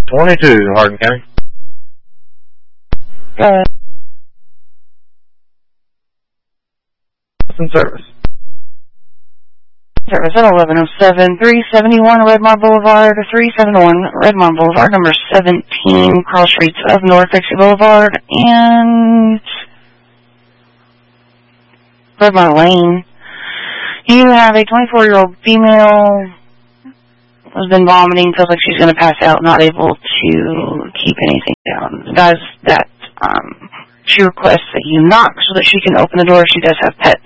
22, Hardin County. In service. Service at 1107 371 Redmar Boulevard, 371 Redmar Boulevard, number 17, cross streets of North Dixie Boulevard and Redmar Lane. You have a 24-year-old female who's been vomiting, feels like she's going to pass out, not able to keep anything down. Guys, that she requests that you knock so that she can open the door. She does have pets